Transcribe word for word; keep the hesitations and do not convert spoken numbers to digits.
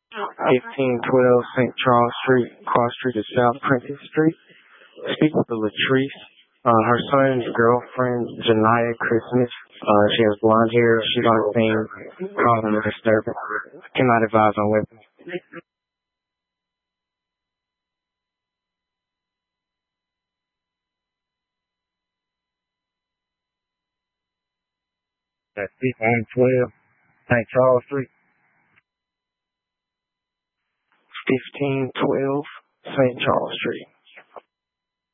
fifteen twelve Saint Charles Street, cross street to South Princess Street. Speak with Latrice. Uh, her son's girlfriend, Janiyah Christmas. Uh, she has blonde hair. She's on the scene, causing a disturbance. Cannot advise on weapons. That's fifteen twelve Saint Charles Street. fifteen twelve Saint Charles Street.